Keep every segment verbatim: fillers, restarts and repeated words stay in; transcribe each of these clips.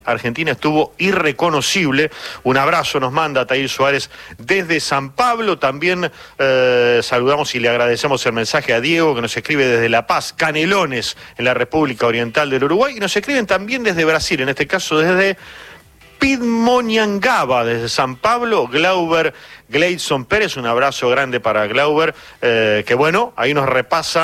Argentina estuvo irreconocible. Un abrazo nos manda Tair Suárez desde San Pablo. También eh, saludamos y le agradecemos el mensaje a Diego, que nos escribe desde La Paz, Canelones, en la República Oriental del Uruguay, y nos escriben también desde Brasil, en este caso desde Pindamonhangaba, desde San Pablo, Glauber Gleidson Pérez. Un abrazo grande para Glauber, eh, que bueno, ahí nos repasa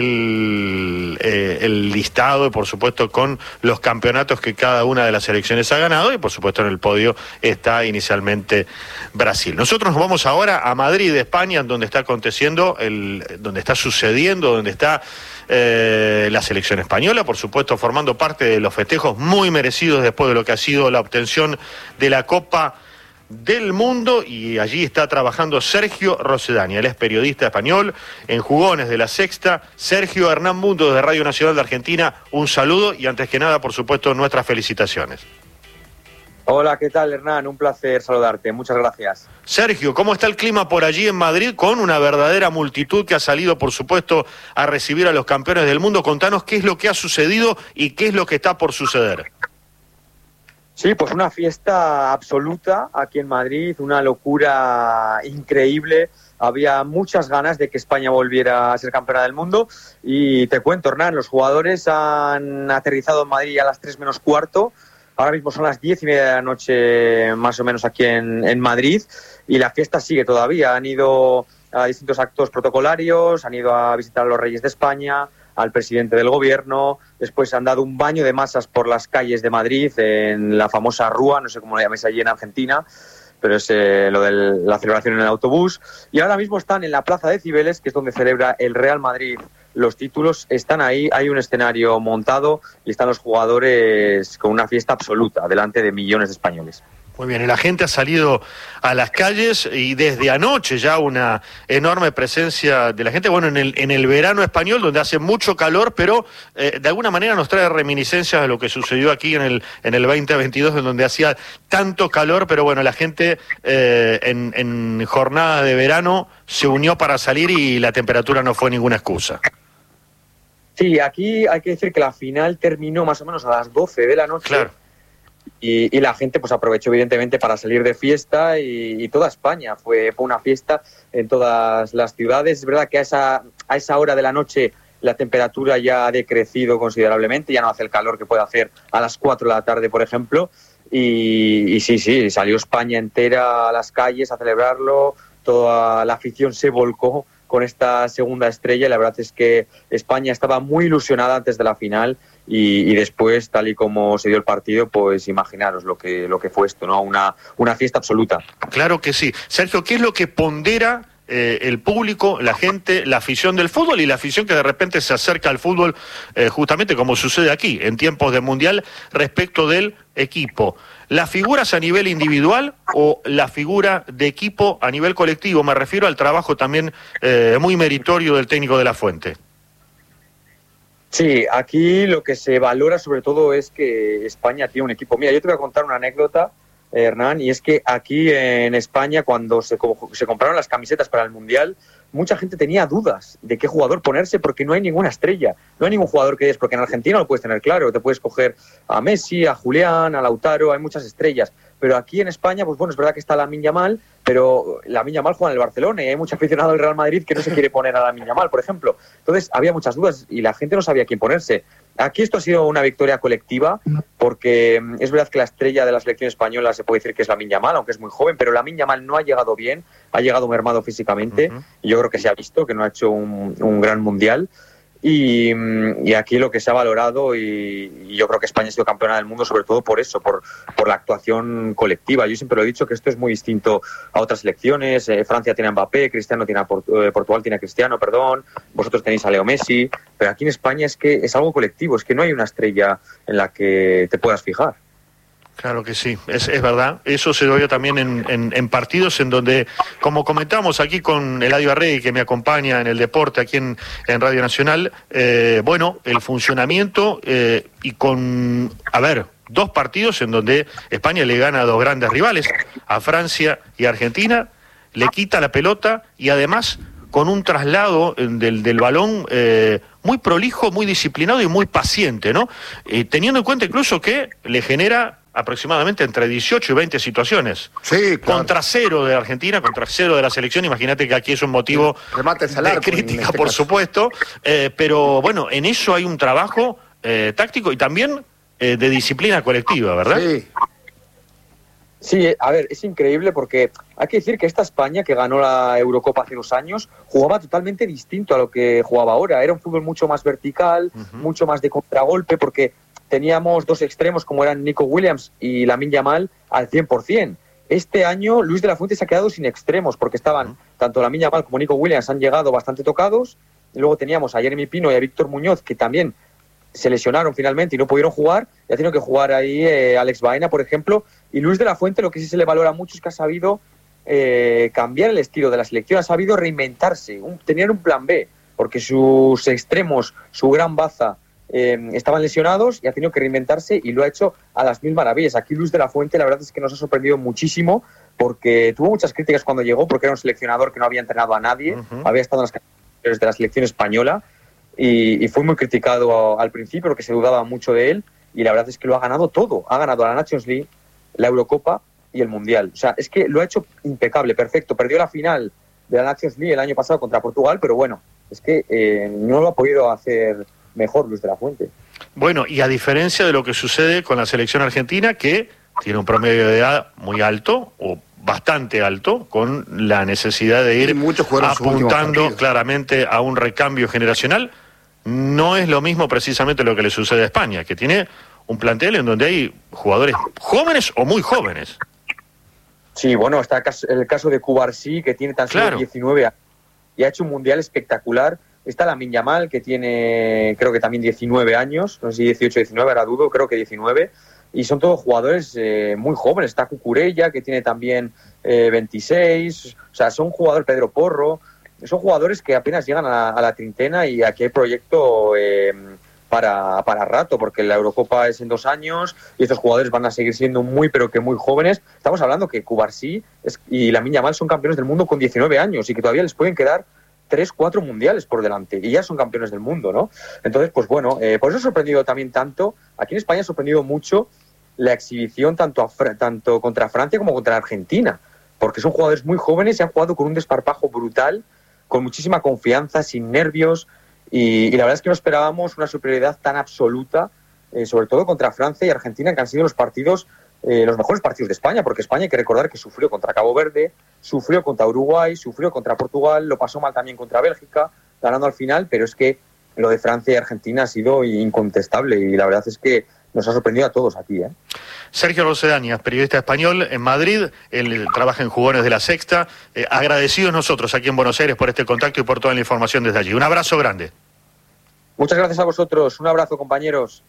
el, eh, el listado, y por supuesto con los campeonatos que cada una de las selecciones ha ganado, y por supuesto en el podio está inicialmente Brasil. Nosotros nos vamos ahora a Madrid, España, donde está aconteciendo, el, donde está sucediendo, donde está eh, la selección española, por supuesto formando parte de los festejos muy merecidos después de lo que ha sido la obtención de la Copa del Mundo, y allí está trabajando Sergio Rosedani. Él es periodista español en Jugones de La Sexta. Sergio, Hernán Mundo de Radio Nacional de Argentina, un saludo y antes que nada, por supuesto, nuestras felicitaciones. Hola, ¿qué tal, Hernán? Un placer saludarte, muchas gracias. Sergio, ¿cómo está el clima por allí en Madrid con una verdadera multitud que ha salido, por supuesto, a recibir a los campeones del mundo? Contanos qué es lo que ha sucedido y qué es lo que está por suceder. Sí, pues una fiesta absoluta aquí en Madrid, una locura increíble. Había muchas ganas de que España volviera a ser campeona del mundo. Y te cuento, Hernán, los jugadores han aterrizado en Madrid a las tres menos cuarto. Ahora mismo son las diez y media de la noche, más o menos, aquí en, en Madrid. Y la fiesta sigue todavía. Han ido a distintos actos protocolarios, han ido a visitar a los reyes de España, al presidente del gobierno. Después han dado un baño de masas por las calles de Madrid, en la famosa Rúa, no sé cómo lo llamáis allí en Argentina, pero es eh, lo de la celebración en el autobús. Y ahora mismo están en la Plaza de Cibeles, que es donde celebra el Real Madrid los títulos. Están ahí, hay un escenario montado y están los jugadores con una fiesta absoluta delante de millones de españoles. Muy bien, y la gente ha salido a las calles y desde anoche ya una enorme presencia de la gente, bueno, en el, en el verano español, donde hace mucho calor, pero eh, de alguna manera nos trae reminiscencias de lo que sucedió aquí en el, en el veinte veintidós, en donde hacía tanto calor, pero bueno, la gente eh, en, en jornada de verano se unió para salir y la temperatura no fue ninguna excusa. Sí, aquí hay que decir que la final terminó más o menos a las doce de la noche. Claro. Y, y la gente pues aprovechó evidentemente para salir de fiesta y, y toda España fue, fue una fiesta en todas las ciudades. Es verdad que a esa, a esa hora de la noche la temperatura ya ha decrecido considerablemente, ya no hace el calor que puede hacer a las cuatro de la tarde, por ejemplo. Y, y sí, sí, salió España entera a las calles a celebrarlo, toda la afición se volcó con esta segunda estrella y la verdad es que España estaba muy ilusionada antes de la final. Y, y después, tal y como se dio el partido, pues imaginaros lo que lo que fue esto, ¿no? Una, una fiesta absoluta. Claro que sí. Sergio, ¿qué es lo que pondera eh, el público, la gente, la afición del fútbol y la afición que de repente se acerca al fútbol, eh, justamente como sucede aquí, en tiempos de Mundial, respecto del equipo? ¿Las figuras a nivel individual o la figura de equipo a nivel colectivo? Me refiero al trabajo también eh, muy meritorio del técnico de La Fuente. Sí, aquí lo que se valora sobre todo es que España tiene un equipo. Mira, yo te voy a contar una anécdota, eh, Hernán, y es que aquí en España, cuando se, se compraron las camisetas para el Mundial, mucha gente tenía dudas de qué jugador ponerse porque no hay ninguna estrella, no hay ningún jugador que es, porque en Argentina lo puedes tener claro, te puedes coger a Messi, a Julián, a Lautaro, hay muchas estrellas, pero aquí en España, pues bueno, es verdad que está Lamine Yamal, pero Lamine Yamal juega en el Barcelona y hay mucho aficionado del Real Madrid que no se quiere poner a Lamine Yamal, por ejemplo. Entonces había muchas dudas y la gente no sabía quién ponerse. Aquí esto ha sido una victoria colectiva porque es verdad que la estrella de la selección española se puede decir que es Lamine Yamal, aunque es muy joven, pero Lamine Yamal no ha llegado bien, ha llegado mermado físicamente. Uh-huh. Y yo creo que se ha visto que no ha hecho un, un gran mundial. Y, y aquí lo que se ha valorado, y, y yo creo que España ha sido campeona del mundo sobre todo por eso, por, por la actuación colectiva. Yo siempre lo he dicho que esto es muy distinto a otras selecciones. eh, Francia tiene a Mbappé, Cristiano tiene a Port- eh, Portugal tiene a Cristiano, perdón, vosotros tenéis a Leo Messi, pero aquí en España es que es algo colectivo, es que no hay una estrella en la que te puedas fijar. Claro que sí, es, es verdad. Eso se dio también en, en, en partidos en donde, como comentamos aquí con Eladio Arregui, que me acompaña en el deporte aquí en, en Radio Nacional, eh, bueno, el funcionamiento eh, y con, a ver, dos partidos en donde España le gana a dos grandes rivales, a Francia y a Argentina, le quita la pelota y además con un traslado del, del balón eh, muy prolijo, muy disciplinado y muy paciente, ¿no? Eh, teniendo en cuenta incluso que le genera aproximadamente entre dieciocho y veinte situaciones. Sí, claro. Contra cero de Argentina, contra cero de la selección. Imagínate que aquí es un motivo Remates al de arco, crítica, en este por caso. supuesto. Eh, pero bueno, en eso hay un trabajo eh, táctico y también eh, de disciplina colectiva, ¿verdad? Sí. Sí, a ver, es increíble porque hay que decir que esta España que ganó la Eurocopa hace unos años jugaba totalmente distinto a lo que jugaba ahora. Era un fútbol mucho más vertical, uh-huh. mucho más de contragolpe, porque teníamos dos extremos como eran Nico Williams y Lamine Yamal al cien por ciento. Este año Luis de la Fuente se ha quedado sin extremos porque estaban, uh-huh. tanto Lamine Yamal como Nico Williams han llegado bastante tocados. Y luego teníamos a Jeremy Pino y a Víctor Muñoz que también se lesionaron finalmente y no pudieron jugar. Ya tienen que jugar ahí eh, Alex Baena, por ejemplo. Y Luis de la Fuente lo que sí se le valora mucho es que ha sabido eh, cambiar el estilo de la selección, ha sabido reinventarse, un, tener un plan B, porque sus extremos, su gran baza, eh, estaban lesionados y ha tenido que reinventarse y lo ha hecho a las mil maravillas. Aquí Luis de la Fuente la verdad es que nos ha sorprendido muchísimo porque tuvo muchas críticas cuando llegó, porque era un seleccionador que no había entrenado a nadie, uh-huh. había estado en las categorías de la selección española y, y fue muy criticado al principio porque se dudaba mucho de él y la verdad es que lo ha ganado todo. Ha ganado la Nations League, la Eurocopa y el Mundial. O sea, es que lo ha hecho impecable, perfecto. Perdió la final de la Nations League el año pasado contra Portugal, pero bueno, es que eh, no lo ha podido hacer mejor Luis de la Fuente. Bueno, y a diferencia de lo que sucede con la selección argentina, que tiene un promedio de edad muy alto, o bastante alto, con la necesidad de ir apuntando claramente a un recambio generacional, no es lo mismo precisamente lo que le sucede a España, que tiene un plantel en donde hay jugadores jóvenes o muy jóvenes. Sí, bueno, está el caso de Cubarsí, que tiene tan solo claro. diecinueve años y ha hecho un mundial espectacular. Está Lamine Yamal, que tiene creo que también diecinueve años, no sé si dieciocho, diecinueve, ahora dudo, creo que diecinueve. Y son todos jugadores eh, muy jóvenes. Está Cucurella, que tiene también eh, veintiséis. O sea, son jugadores, Pedro Porro, son jugadores que apenas llegan a la, a la treintena y aquí hay proyecto Eh, Para, para rato, porque la Eurocopa es en dos años y estos jugadores van a seguir siendo muy, pero que muy jóvenes. Estamos hablando que Cubarsí es, y Lamine Yamal son campeones del mundo con diecinueve años y que todavía les pueden quedar tres, cuatro mundiales por delante y ya son campeones del mundo, ¿no? Entonces, pues bueno, eh, por eso ha sorprendido también tanto. Aquí en España ha sorprendido mucho la exhibición tanto, a, tanto contra Francia como contra Argentina, porque son jugadores muy jóvenes y han jugado con un desparpajo brutal, con muchísima confianza, sin nervios. Y, y la verdad es que no esperábamos una superioridad tan absoluta, eh, sobre todo contra Francia y Argentina, que han sido los partidos, eh, los mejores partidos de España, porque España hay que recordar que sufrió contra Cabo Verde, sufrió contra Uruguay, sufrió contra Portugal, lo pasó mal también contra Bélgica, ganando al final, pero es que lo de Francia y Argentina ha sido incontestable y la verdad es que nos ha sorprendido a todos aquí, ¿eh? Sergio Rosedania, periodista español en Madrid, él trabaja en Jugones de la Sexta. Eh, agradecidos nosotros aquí en Buenos Aires por este contacto y por toda la información desde allí. Un abrazo grande. Muchas gracias a vosotros. Un abrazo, compañeros.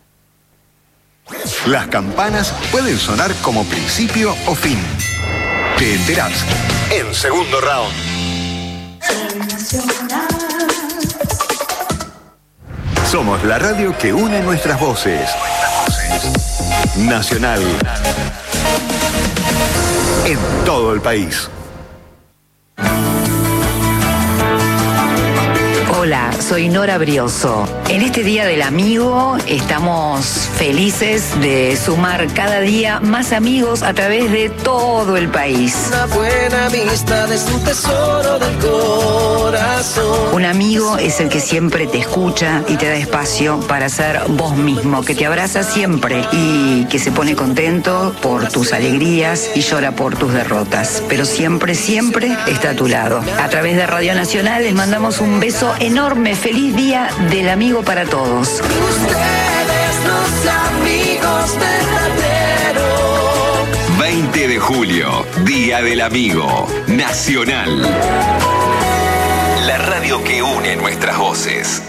Las campanas pueden sonar como principio o fin. Te enterás en Segundo Round. Somos la radio que une nuestras voces. Nacional. En todo el país. Hola, soy Nora Brioso. En este Día del Amigo estamos felices de sumar cada día más amigos a través de todo el país. Una buena amistad es un tesoro del corazón. Un amigo es el que siempre te escucha y te da espacio para ser vos mismo, que te abraza siempre y que se pone contento por tus alegrías y llora por tus derrotas. Pero siempre, siempre está a tu lado. A través de Radio Nacional les mandamos un beso enorme. Feliz Día del Amigo para todos. Ustedes los amigos verdaderos. veinte de julio, Día del Amigo Nacional. La radio que une nuestras voces.